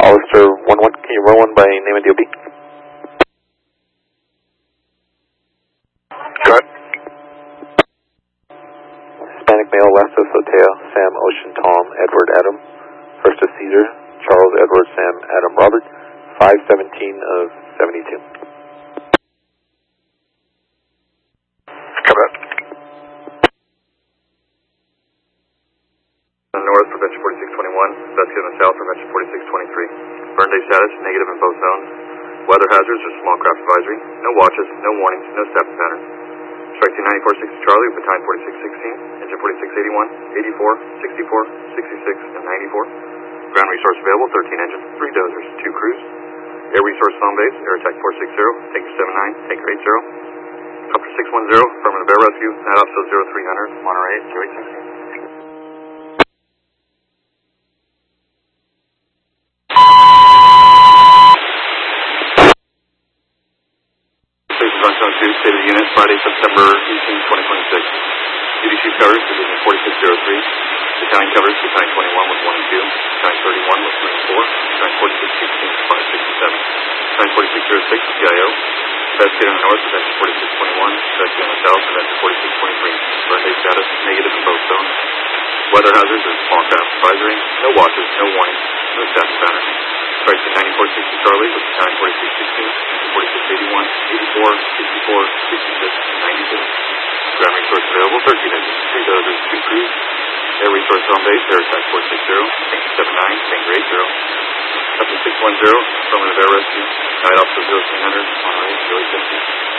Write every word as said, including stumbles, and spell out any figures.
Hollister one one, can you run one by name and D O B? Go ahead. Hispanic male, last of Sotea, Sam, Ocean, Tom, Edward, Adam. First of Caesar, Charles, Edward, Sam, Adam, Robert. five seventeen of seventy-two. Come ahead. North, prevention forty-six twenty-one. Investigating the south, prevention forty-six twenty-three. Burn day status, negative in both zones. Weather hazards or small craft advisory. No watches, no warnings, no staffing patterns. Strike two ninety-four sixty Charlie, battalion forty-six sixteen. Engine forty-six eighty-one, eighty-four, sixty-four, sixty-six, and ninety-four. Ground resource available, thirteen engines, three dozers, two crews. Air resources on base, Air Attack four sixty, Tanker seven nine, Tanker eight zero. Copter six one zero, affirmative air rescue, Night Officer zero three hundred, Monterey zero eight sixteen. Run Zone two, state of the unit, Friday, September eighteenth, twenty twenty-six. D D C covers, Division forty-six oh three. Battalion covers, Battalion twenty-one with one and two. Battalion thirty-one with three and four. Battalion forty-six sixteen with five sixty-seven. Battalion forty-six oh six with P I O. Investigator on the north, Prevention forty-six twenty-one. Investigator on the south, Prevention forty-six twenty-three. Burn day status, negative in both zones. Weather hazards or small craft advisory. No watches, no warnings, no status pattern. Strike to ninety-four sixty Charlie with Battalion forty-six sixteen, forty-six eighty-one, eighty-four, sixty-four, sixty-six, and ninety-two. Ground resource available, thirteen engines, three dozers, two crews. Air resources on base, Air Attack four sixty, Tanker seven nine, Tanker eight zero. Copter six one zero, affirmative air rescue, Night Officer zero three hundred, Monterey zero eight seventeen.